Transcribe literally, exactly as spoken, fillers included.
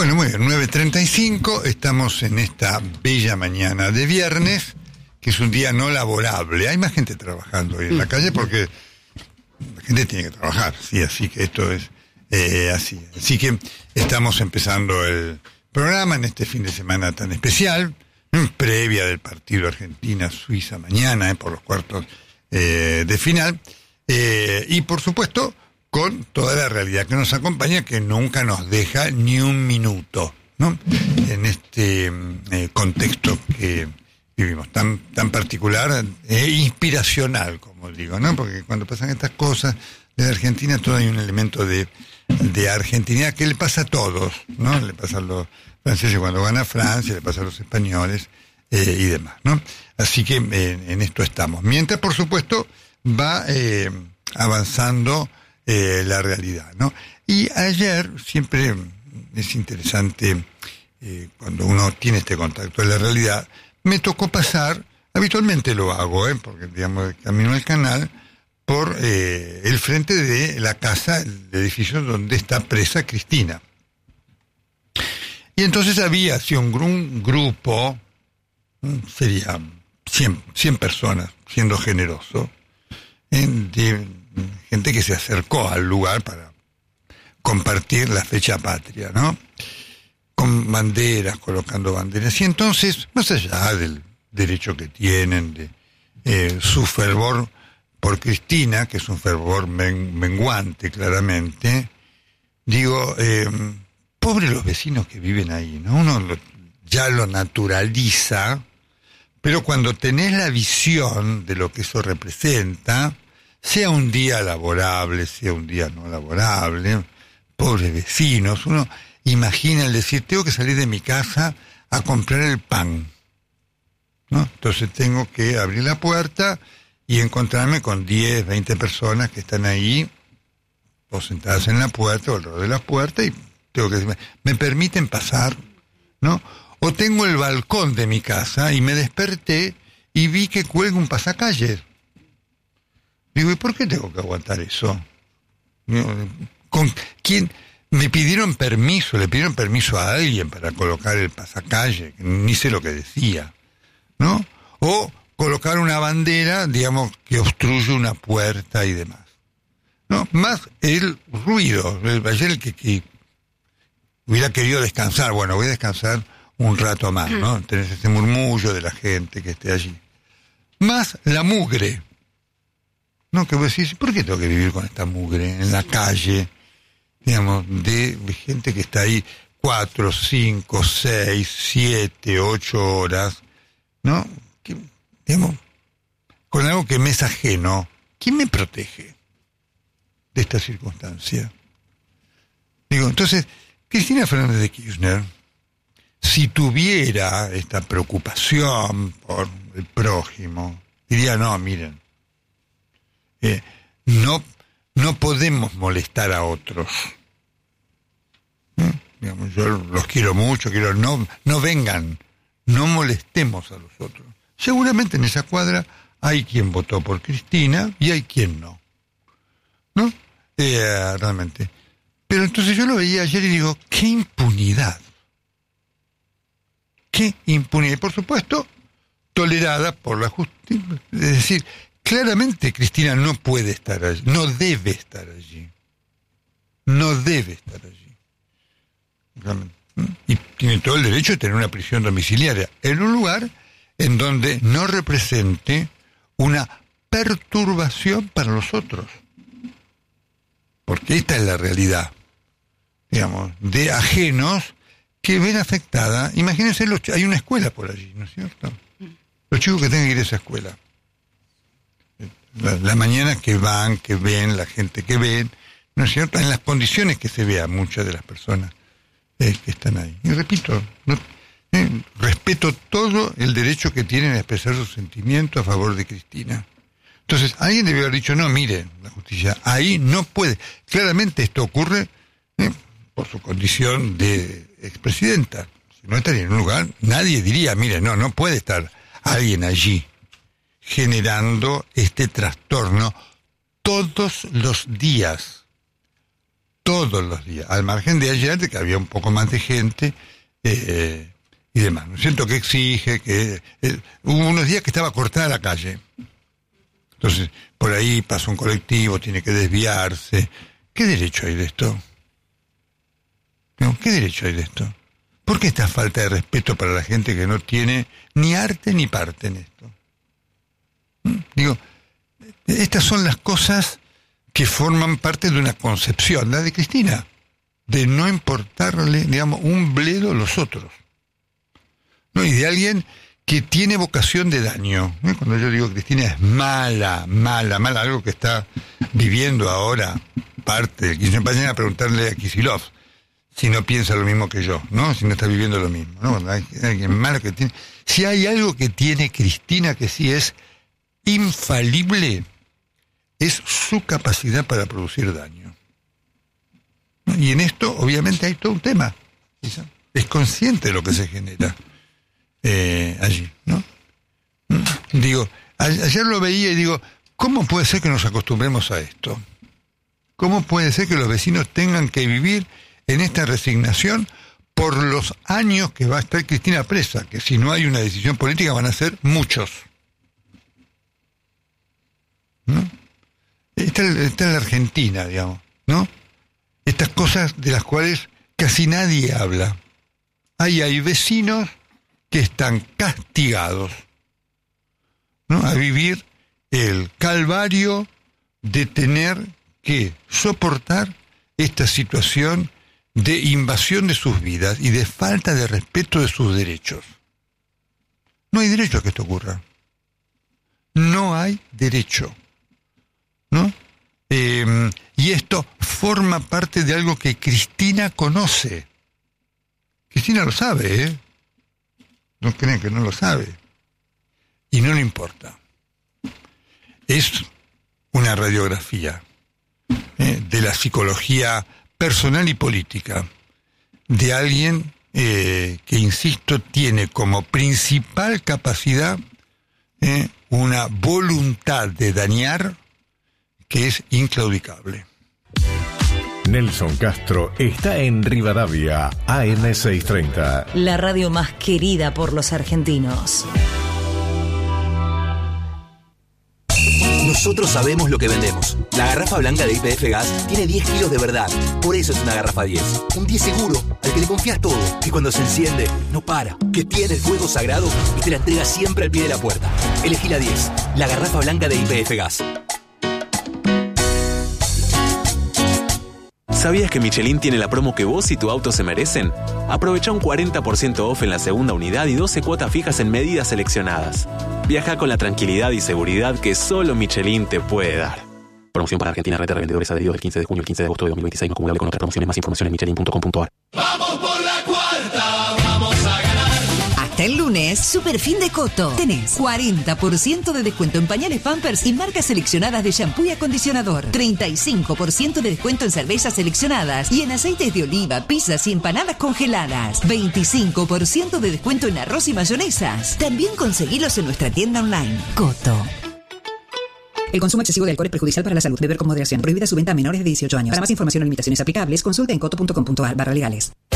Bueno, muy bien, nueve treinta y cinco, estamos en esta bella mañana de viernes, que es un día no laborable. Hay más gente trabajando hoy en la calle porque la gente tiene que trabajar, sí, así que esto es eh, así. Así que estamos empezando el programa en este fin de semana tan especial, previa del partido Argentina-Suiza mañana, eh, por los cuartos eh, de final, eh, y por supuesto con toda la realidad que nos acompaña, que nunca nos deja ni un minuto, ¿no? En este eh, contexto que vivimos, tan tan particular e inspiracional, como digo, ¿no? Porque cuando pasan estas cosas de la Argentina, todo hay un elemento de, de argentinidad que le pasa a todos, ¿no? Le pasa a los franceses cuando van a Francia, le pasa a los españoles eh, y demás, ¿no? Así que eh, en esto estamos. Mientras, por supuesto, va eh, avanzando Eh, la realidad, ¿no? Y ayer siempre es interesante eh, cuando uno tiene este contacto de la realidad. Me tocó pasar, habitualmente lo hago, eh, porque digamos camino al canal por eh, el frente de la casa, el edificio donde está presa Cristina. Y entonces había así un, un grupo, sería cien, cien personas, siendo generoso, en, de gente que se acercó al lugar para compartir la fecha patria, ¿no? Con banderas, colocando banderas. Y entonces, más allá del derecho que tienen, de eh, su fervor por Cristina, que es un fervor men- menguante claramente, digo, eh, pobres los vecinos que viven ahí, ¿no? Uno lo, ya lo naturaliza, pero cuando tenés la visión de lo que eso representa, sea un día laborable, sea un día no laborable, pobres vecinos, uno imagina el decir, tengo que salir de mi casa a comprar el pan, ¿no? Entonces tengo que abrir la puerta y encontrarme con diez, veinte personas que están ahí, o sentadas en la puerta, o alrededor de la puerta, y tengo que decirme, ¿me permiten pasar? ¿No? O tengo el balcón de mi casa y me desperté y vi que cuelga un pasacalles. Digo, ¿y por qué tengo que aguantar eso? ¿Con quién? Me pidieron permiso, le pidieron permiso a alguien para colocar el pasacalle, ni sé lo que decía, ¿no? O colocar una bandera, digamos, que obstruye una puerta y demás, ¿no? Más el ruido. Ayer el que, que hubiera querido descansar, bueno, voy a descansar un rato más, ¿no? Tenés ese murmullo de la gente que esté allí. Más la mugre. No, que vos decís, ¿por qué tengo que vivir con esta mugre en la calle? Digamos, de gente que está ahí cuatro, cinco, seis, siete, ocho horas, ¿no? Que, digamos, con algo que me es ajeno. ¿Quién me protege de esta circunstancia? Digo, entonces, Cristina Fernández de Kirchner, si tuviera esta preocupación por el prójimo, diría, no, miren, Eh, no no podemos molestar a otros. ¿Eh? Digamos, yo los quiero mucho, quiero no no vengan, no molestemos a los otros. Seguramente en esa cuadra hay quien votó por Cristina y hay quien no, ¿no? Eh, realmente. Pero entonces yo lo veía ayer y digo, qué impunidad, qué impunidad. Y por supuesto, tolerada por la justicia, es decir, claramente Cristina no puede estar allí, no debe estar allí, no debe estar allí. Y tiene todo el derecho de tener una prisión domiciliaria en un lugar en donde no represente una perturbación para los otros. Porque esta es la realidad, digamos, de ajenos que ven afectada. Imagínense, los, hay una escuela por allí, ¿no es cierto? Los chicos que tengan que ir a esa escuela. La, la mañana que van, que ven, la gente que ven, ¿no es cierto? En las condiciones que se ve a muchas de las personas eh, que están ahí. Y repito, no, eh, respeto todo el derecho que tienen a expresar sus sentimientos a favor de Cristina. Entonces, alguien debió haber dicho, no, mire, la justicia, ahí no puede. Claramente esto ocurre eh, por su condición de expresidenta. Si no estaría en un lugar, nadie diría, mire, no, no puede estar alguien allí generando este trastorno todos los días, todos los días, al margen de ayer, de que había un poco más de gente eh, y demás. ¿No? Siento que exige, que eh, hubo unos días que estaba cortada la calle. Entonces, por ahí pasa un colectivo, tiene que desviarse. ¿Qué derecho hay de esto? No, ¿qué derecho hay de esto? ¿Por qué esta falta de respeto para la gente que no tiene ni arte ni parte en esto? ¿Mm? Digo, estas son las cosas que forman parte de una concepción, la de Cristina, de no importarle, digamos, un bledo a los otros. ¿No? Y de alguien que tiene vocación de daño. ¿Eh? Cuando yo digo Cristina es mala, mala, mala, algo que está viviendo ahora parte del kirchnerismo. Vayan a preguntarle a Kicillof si no piensa lo mismo que yo, ¿no? Si no está viviendo lo mismo, ¿no? Cuando hay alguien malo que tiene... Si hay algo que tiene Cristina que sí es infalible, es su capacidad para producir daño. ¿No? Y en esto, obviamente, hay todo un tema. ¿Sí? Es consciente de lo que se genera eh, allí, ¿no? ¿Mm? Digo, a- ayer lo veía y digo, ¿cómo puede ser que nos acostumbremos a esto? ¿Cómo puede ser que los vecinos tengan que vivir en esta resignación por los años que va a estar Cristina presa? Que si no hay una decisión política van a ser muchos. ¿No? Esta es la Argentina, digamos, ¿no? Estas cosas de las cuales casi nadie habla. Ahí hay vecinos que están castigados, ¿no? A vivir el calvario de tener que soportar esta situación de invasión de sus vidas y de falta de respeto de sus derechos. No hay derecho a que esto ocurra. No hay derecho. ¿No? Eh, y esto forma parte de algo que Cristina conoce. Cristina lo sabe, ¿eh? No creen que no lo sabe. Y no le importa. Es una radiografía ¿eh? de la psicología personal y política de alguien eh, que, insisto, tiene como principal capacidad eh, una voluntad de dañar que es inclaudicable. Nelson Castro está en Rivadavia, A M seiscientos treinta. La radio más querida por los argentinos. Nosotros sabemos lo que vendemos. La garrafa blanca de Y P F Gas tiene diez kilos de verdad. Por eso es una garrafa diez. Un diez seguro, al que le confías todo. Que cuando se enciende, no para. Que tiene el fuego sagrado y te la entrega siempre al pie de la puerta. Elegí la diez. La garrafa blanca de Y P F Gas. ¿Sabías que Michelin tiene la promo que vos y tu auto se merecen? Aprovecha un cuarenta por ciento off en la segunda unidad y doce cuotas fijas en medidas seleccionadas. Viaja con la tranquilidad y seguridad que solo Michelin te puede dar. Promoción para Argentina, red de revendedores adheridos del quince de junio al quince de agosto de dos mil veintiséis, no acumulable con otras promociones. Más información en michelin punto com punto a r. Vamos por la cuarta, vamos a ganar. Hasta el lunes, super fin de Coto. Tenés cuarenta por ciento de descuento en pañales Pampers y marcas seleccionadas de shampoo y acondicionador. treinta y cinco por ciento de descuento en cervezas seleccionadas y en aceites de oliva, pizzas y empanadas congeladas. veinticinco por ciento de descuento en arroz y mayonesas. También conseguilos en nuestra tienda online. Coto. El consumo excesivo de alcohol es perjudicial para la salud. Beber con moderación. Prohibida su venta a menores de dieciocho años. Para más información o limitaciones aplicables, consulte en coto punto com punto a r barra legales.